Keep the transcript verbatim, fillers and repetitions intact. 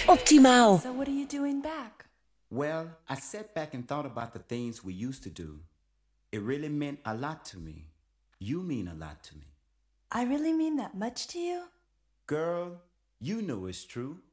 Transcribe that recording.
Optimaal. So what are you doing back? Well, I sat back and thought about the things we used to do. It really meant a lot to me. You mean a lot to me. I really mean that much to you? Girl, you know it's true.